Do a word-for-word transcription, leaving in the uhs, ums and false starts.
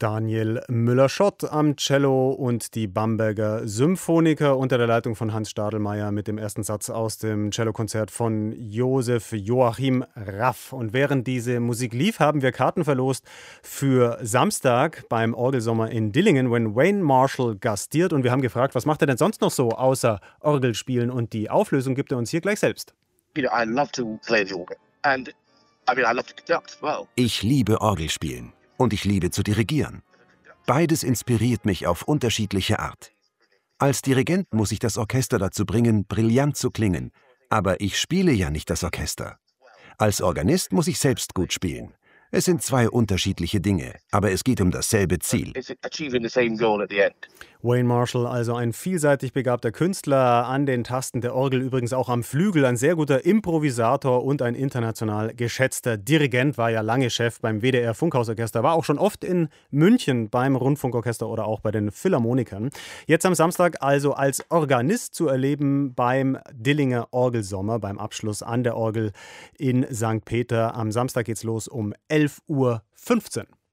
Daniel Müller-Schott am Cello und die Bamberger Symphoniker unter der Leitung von Hans Stadelmeier mit dem ersten Satz aus dem Cellokonzert von Josef Joachim Raff. Und während diese Musik lief, haben wir Karten verlost für Samstag beim Orgelsommer in Dillingen, wenn Wayne Marshall gastiert. Und wir haben gefragt, was macht er denn sonst noch so außer Orgelspielen? Und die Auflösung gibt er uns hier gleich selbst. You know, I love to play the organ and I mean I love to conduct as well. Ich liebe Orgelspielen und ich liebe zu dirigieren. Beides inspiriert mich auf unterschiedliche Art. Als Dirigent muss ich das Orchester dazu bringen, brillant zu klingen, aber ich spiele ja nicht das Orchester. Als Organist muss ich selbst gut spielen. Es sind zwei unterschiedliche Dinge, aber es geht um dasselbe Ziel. Wayne Marshall, also ein vielseitig begabter Künstler an den Tasten der Orgel, übrigens auch am Flügel, ein sehr guter Improvisator und ein international geschätzter Dirigent, war ja lange Chef beim W D R Funkhausorchester, war auch schon oft in München beim Rundfunkorchester oder auch bei den Philharmonikern. Jetzt am Samstag also als Organist zu erleben beim Dillinger Orgelsommer, beim Abschluss an der Orgel in Sankt Peter. Am Samstag geht's los um elf Uhr fünfzehn.